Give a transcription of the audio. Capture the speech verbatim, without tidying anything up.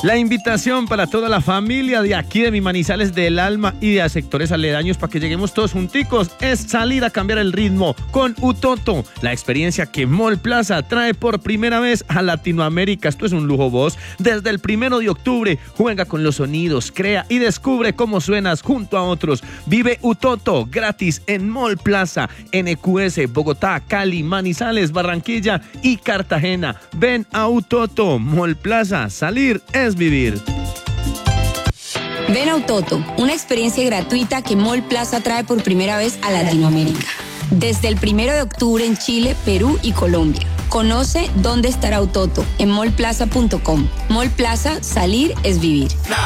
La invitación para toda la familia de aquí de mi Manizales del Alma y de sectores aledaños para que lleguemos todos junticos es salir a cambiar el ritmo con Utoto, la experiencia que Mall Plaza trae por primera vez a Latinoamérica. Esto es un lujo, vos. Desde el primero de octubre, juega con los sonidos, crea y descubre cómo suenas junto a otros. Vive Utoto gratis en Mall Plaza, N Q S, Bogotá, Cali, Manizales, Barranquilla y Cartagena. Ven a Utoto, Mall Plaza, salir es vivir. Ven a Utoto, una experiencia gratuita que Mall Plaza trae por primera vez a Latinoamérica. Desde el primero de octubre en Chile, Perú y Colombia. Conoce dónde estará Utoto en mall plaza punto com. Mall Plaza, salir es vivir.